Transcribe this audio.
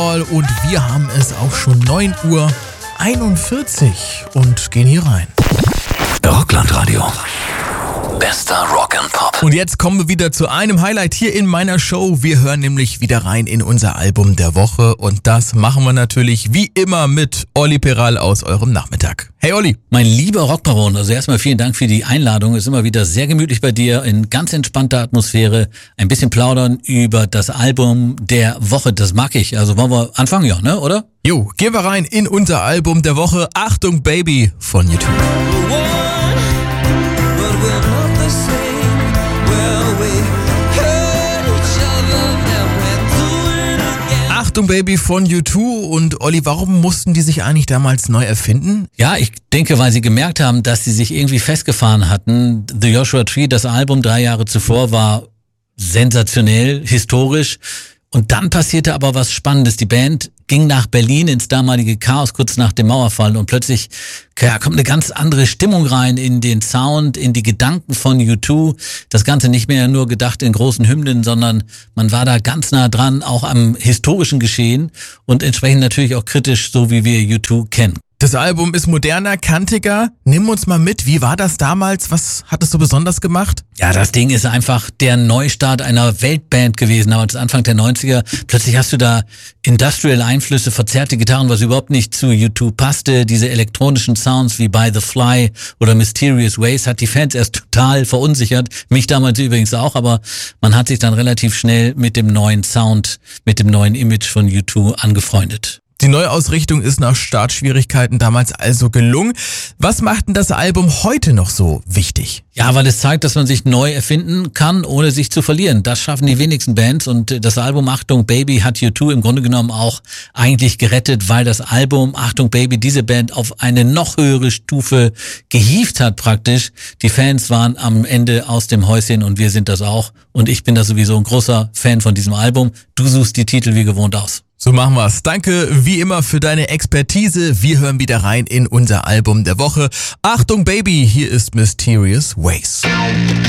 Und wir haben es auch schon 9:41 Uhr und gehen hier rein. Rockland-Radio. Bester Rock and Pop. Und jetzt kommen wir wieder zu einem Highlight hier in meiner Show. Wir hören nämlich wieder rein in unser Album der Woche. Und das machen wir natürlich wie immer mit Olli Peral aus eurem Nachmittag. Hey Olli. Mein lieber Rockbaron, also erstmal vielen Dank für die Einladung. Ist immer wieder sehr gemütlich bei dir, in ganz entspannter Atmosphäre. Ein bisschen plaudern über das Album der Woche, das mag ich. Also wollen wir anfangen, ja, ne, oder? Jo, gehen wir rein in unser Album der Woche. Achtung Baby von YouTube. Achtung Baby von U2 und Olli, warum mussten die sich eigentlich damals neu erfinden? Ja, ich denke, weil sie gemerkt haben, dass sie sich irgendwie festgefahren hatten. The Joshua Tree, das Album 3 Jahre zuvor, war sensationell, historisch. Und dann passierte aber was Spannendes. Die Band ging nach Berlin ins damalige Chaos kurz nach dem Mauerfall und plötzlich kommt eine ganz andere Stimmung rein in den Sound, in die Gedanken von U2. Das Ganze nicht mehr nur gedacht in großen Hymnen, sondern man war da ganz nah dran, auch am historischen Geschehen und entsprechend natürlich auch kritisch, so wie wir U2 kennen. Das Album ist moderner, kantiger. Nimm uns mal mit, wie war das damals? Was hat es so besonders gemacht? Ja, das Ding ist einfach der Neustart einer Weltband gewesen, damals Anfang der 90er. Plötzlich hast du da Industrial-Einflüsse, verzerrte Gitarren, was überhaupt nicht zu U2 passte. Diese elektronischen Sounds wie By the Fly oder Mysterious Ways hat die Fans erst total verunsichert. Mich damals übrigens auch, aber man hat sich dann relativ schnell mit dem neuen Sound, mit dem neuen Image von U2 angefreundet. Die Neuausrichtung ist nach Startschwierigkeiten damals also gelungen. Was macht denn das Album heute noch so wichtig? Ja, weil es zeigt, dass man sich neu erfinden kann, ohne sich zu verlieren. Das schaffen die wenigsten Bands und das Album Achtung Baby hat U2 im Grunde genommen auch eigentlich gerettet, weil das Album Achtung Baby diese Band auf eine noch höhere Stufe gehievt hat praktisch. Die Fans waren am Ende aus dem Häuschen und wir sind das auch. Und ich bin da sowieso ein großer Fan von diesem Album. Du suchst die Titel wie gewohnt aus. So machen wir's. Danke wie immer für deine Expertise. Wir hören wieder rein in unser Album der Woche. Achtung Baby, hier ist Mysterious Ways.